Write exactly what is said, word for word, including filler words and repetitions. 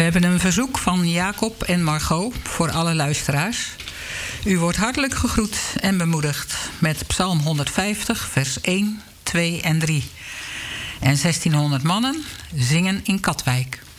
We hebben een verzoek van Jacob en Margot voor alle luisteraars. U wordt hartelijk gegroet en bemoedigd met Psalm honderdvijftig, vers één, twee en drie. En zestienhonderd mannen zingen in Katwijk.